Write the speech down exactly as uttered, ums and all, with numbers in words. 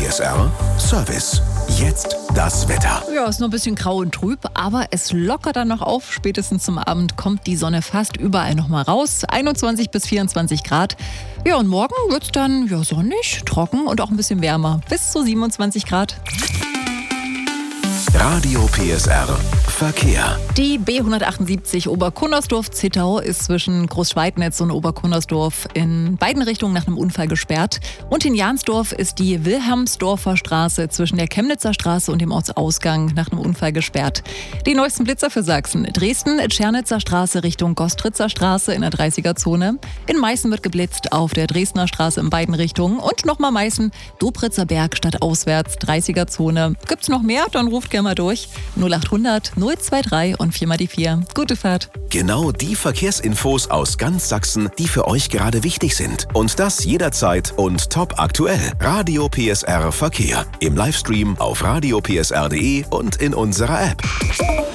S R Service. Jetzt das Wetter. Ja, ist noch ein bisschen grau und trüb, aber es lockert dann noch auf. Spätestens zum Abend kommt die Sonne fast überall noch mal raus. einundzwanzig bis vierundzwanzig Grad. Ja, und morgen wird es dann ja, sonnig, trocken und auch ein bisschen wärmer. Bis zu siebenundzwanzig Grad. Radio P S R Verkehr. Die B hundertachtundsiebzig Oberkunnersdorf-Zittau ist zwischen Großschweidnitz und Oberkunnersdorf in beiden Richtungen nach einem Unfall gesperrt. Und in Jahnsdorf ist die Wilhelmsdorfer Straße zwischen der Chemnitzer Straße und dem Ortsausgang nach einem Unfall gesperrt. Die neuesten Blitzer für Sachsen. Dresden, Tschernitzer Straße Richtung Gostritzer Straße in der dreißiger-Zone. In Meißen wird geblitzt auf der Dresdner Straße in beiden Richtungen. Und nochmal Meißen, Dobritzer Berg stadtauswärts, dreißiger-Zone. Gibt's noch mehr? Dann ruft gerne mal durch. null achthundert null drei und vier mal die vier. Gute Fahrt. Genau die Verkehrsinfos aus ganz Sachsen, die für euch gerade wichtig sind. Und das jederzeit und top aktuell. Radio P S R Verkehr. Im Livestream auf radio p s r punkt d e und in unserer App.